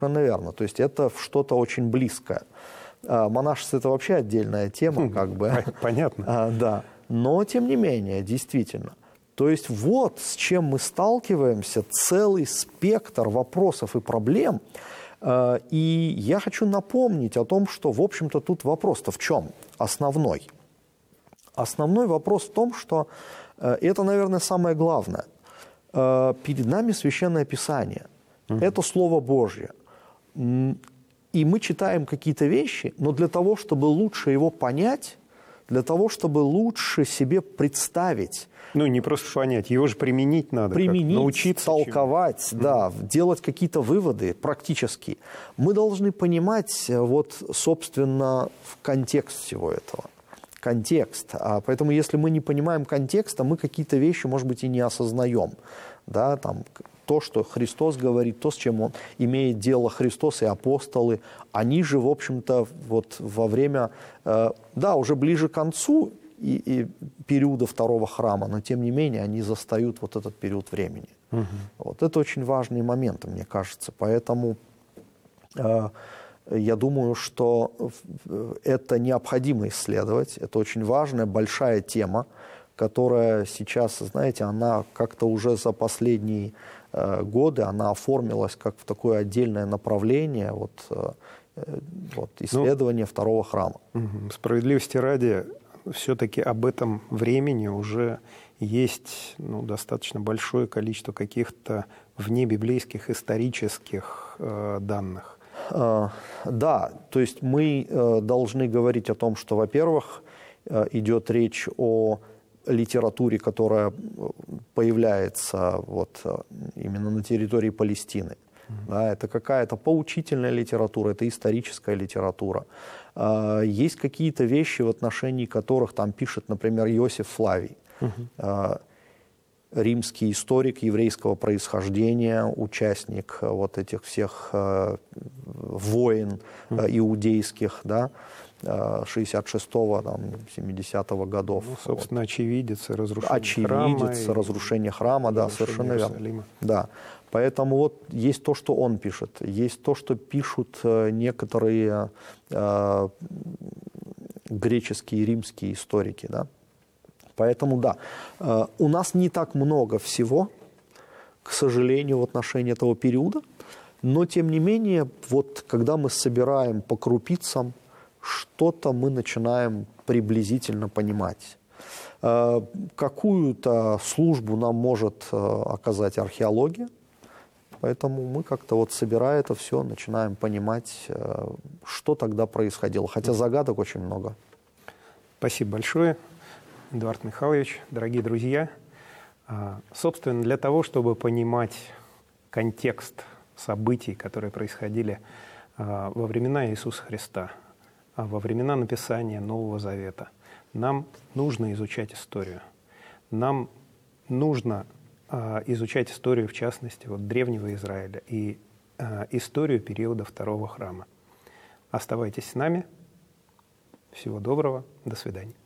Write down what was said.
Наверное, то есть это что-то очень близкое. Монашество – это вообще отдельная тема, как бы. Понятно. Да. Но, тем не менее, действительно. То есть вот с чем мы сталкиваемся, целый спектр вопросов и проблем. И я хочу напомнить о том, что, в общем-то, тут вопрос-то в чем? Основной. Основной вопрос в том, что это, наверное, самое главное. Перед нами Священное Писание. Это Слово Божье. И мы читаем какие-то вещи, но для того, чтобы лучше его понять, для того, чтобы лучше себе представить. Ну, не просто понять, его же применить надо. Применить, научиться толковать, да, делать какие-то выводы практически. Мы должны понимать, вот, собственно, контекст всего этого. Контекст. Поэтому, если мы не понимаем контекста, мы какие-то вещи, может быть, и не осознаем. Да, там, то, что Христос говорит, то, с чем он имеет дело Христос и апостолы, они же, в общем-то, вот во время, да, уже ближе к концу и периода второго храма, но, тем не менее, они застают вот этот период времени. Вот это очень важные моменты, мне кажется. Поэтому я думаю, что это необходимо исследовать. Это очень важная, большая тема, которая сейчас, знаете, она как-то уже за последние годы, она оформилась как в такое отдельное направление исследования второго храма. Справедливости ради, все-таки об этом времени уже есть достаточно большое количество каких-то внебиблейских исторических данных. Да, то есть мы должны говорить о том, что, во-первых, идет речь о литературе, которая появляется вот именно на территории Палестины. Да, это какая-то поучительная литература, это историческая литература. Есть какие-то вещи, в отношении которых там пишет, например, Иосиф Флавий, римский историк еврейского происхождения, участник вот этих всех войн иудейских, да, 66-го, 70-го годов. Собственно, очевидец разрушения храма, да, совершенно верно. Да. Поэтому вот есть то, что он пишет, есть то, что пишут некоторые греческие и римские историки, да. Поэтому, да, у нас не так много всего, к сожалению, в отношении этого периода, но, тем не менее, вот когда мы собираем по крупицам, что-то мы начинаем приблизительно понимать. Какую-то службу нам может оказать археология, поэтому мы как-то вот, собирая это все, начинаем понимать, что тогда происходило, хотя загадок очень много. Спасибо большое, Эдуард Михайлович, дорогие друзья. Собственно, для того, чтобы понимать контекст событий, которые происходили во времена Иисуса Христа, во времена написания Нового Завета, нам нужно изучать историю. Нам нужно изучать историю, в частности, древнего Израиля и историю периода Второго храма. Оставайтесь с нами. Всего доброго. До свидания.